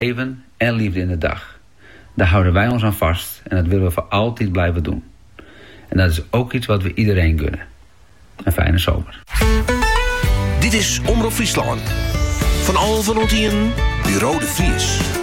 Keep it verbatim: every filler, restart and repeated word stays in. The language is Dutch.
Leven en liefde in de dag. Daar houden wij ons aan vast en dat willen we voor altijd blijven doen. En dat is ook iets wat we iedereen gunnen. Een fijne zomer. Dit is Omroep Friesland. Van Alphen tot hier, Bureau de Vries.